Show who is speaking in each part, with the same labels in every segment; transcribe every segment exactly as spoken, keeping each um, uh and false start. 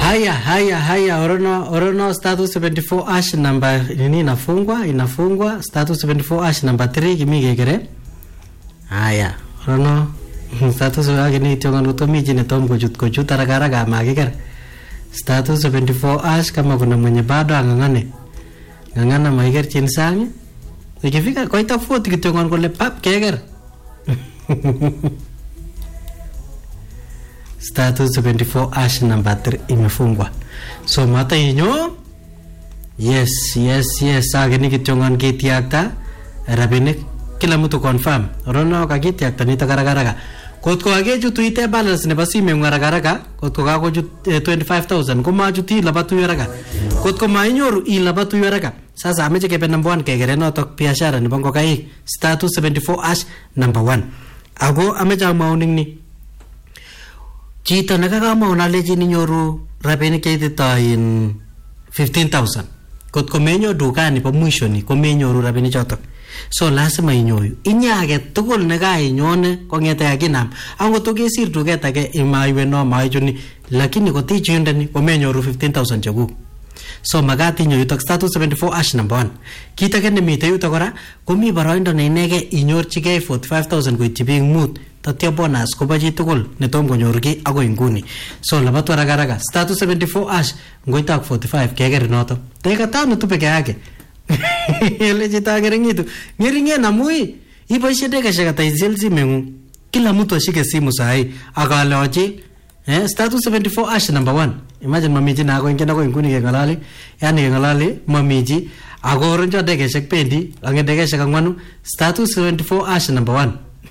Speaker 1: Haya haya haya orono orono status seventy-four ash number nini inafungwa inafungwa status seventy-four ash number three kimige kere. Haya orono status wake ni tiongo tomi jine tom kujut kujut haraka magiker. Status seventy-four ash kama kuna mwenye bado angangane. Ngangana maiger chinsangi. Ikifika kwa itafuti kitongo kule pap keger. Status seventy-four ash number three imefungwa. So mata inyo. Yes, yes, yes. Sage ni kitongan kitiakta. Rabinik kila mtu confirm. Rono ka kitiakta nita garagaraga. Kotko age ju tuite balance ne basi me ngaragaraga. Kotko ka ko ju twenty-five thousand. Kuma ju ti labatu yaraga. Kotko ma inyoru i labatu yaraga. Sasa ameje kepe number one kegere no tok biashara ni bongo kai. Status seventy-four ash number one. Ago ameja mauning ni. Chito nakakama unaleji ninyoru rabinik keitito in fifteen thousand. Kot komenyo dukani pa mwisho ni komenyoru rabinik chotok. So lazima inyoyu. Inyage tugul nega inyone kongete yakinam. Ango toge sir duketa ke imaiwe no maijuni. Lakini koti chiyundani komenyoru fifteen thousand chogu. So magati inyoyu tok status seventy-four ash number one. Kita kene mite yu tokora kumi baroindo na inege inyorchige forty-five thousand kuitibing mood. Tatya bonus ko baji tugul netom konyorgi ako inguni. So labatu raga status seventy-four ash ngoita forty-five keger noto. Teka tano tu peke yake. Ele jita gerengitu. Ngeringe na mui. Iboishe deka shaka taizilzi mengu. Kila mtu ashike simu sahi. Akaloji. Eh status seventy-four ash number one. Imagine mamiji na ako ingena ko inguni ke ngalali. Yani ke ngalali mamiji ako oronjo deka shak pendi. Ange deka shaka ngwanu status seventy-four ash number one.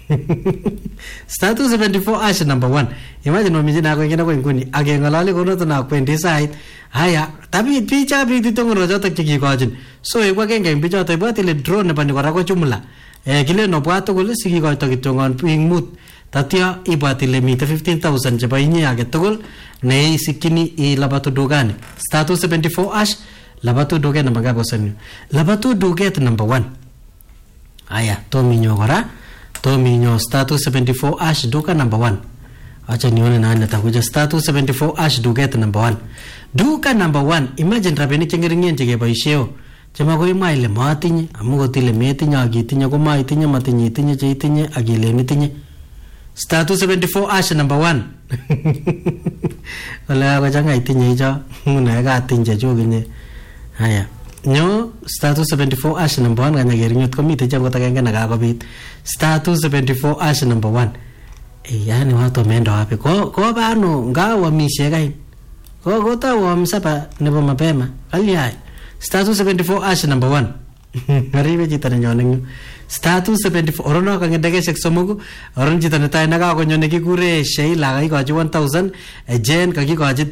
Speaker 1: Status seventy-four ash number one. Imagine mamiji na ako ingena ko inguni. Age ngalali kono to na kwendi side. Haya, tapi picha bitu to ngono jotak chiki kojin. So ekwa kenga picha to ibati le drone bani kora ko chumla. Eh kile no bwato kole sigi ko to kitongon ping mut. Tatya ibati le mita fifteen thousand jaba inye age togol nei sikini i labatu dogani. Status seventy-four ash labatu doge na magago sanyo. Labatu doge number one. Haya, to minyo kora. To minyo status seventy-four ash doga number one. Acha nione nani atakuja status seventy-four ash duket number one. Duka number one. Imagine rabini chengeringien chege baisheo. Chama ko ima ile matinye, amugo tile metinye agitinye ko maitinye matinye itinye che itinye agile nitinye. Status seventy-four ash number one. Wala ko changa itinye ijo. Muna ga tinje joginye. Haya. Nyo status seventy-four ash number one kanya gerinyot ko mite jango takenge nakakobit. Status seventy-four ash number one. Eh yani watu wameenda wapi? Ko ko bano ngawa mishe kai. Ko ko tawo msapa nebo mapema. Kali hai. Status seventy-four ash number one. Ngaribe jita na nyoneng. Status seventy-four orono ka ngedege seksomugo. Oron jita na tayo naka ko nyone kikure Sheila kai ko one thousand. Jen ka ki ko